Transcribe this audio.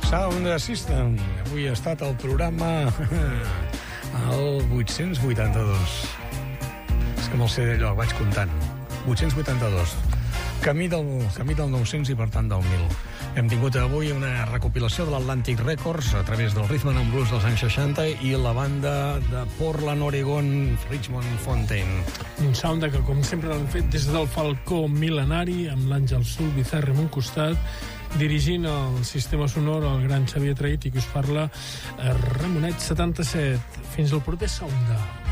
Sound System. Avui ha estat el programa el 882. És que me'l sé d'allò, vaig comptant. 882. Camí del 900 i, per tant, del 1000. Hem tingut avui una recopilació de l'Atlantic Records a través del Rhythm and Blues dels anys 60 i la banda de Portland, Oregon, Richmond Fontaine. Un sound que, com sempre, l'han fet des del Falcó mil·lenari, amb l'Àngel Sulbizarre en un costat, dirigint el sistema sonor el gran Xavier Traït, i que us parla Ramonet 77. Fins al proper Sound.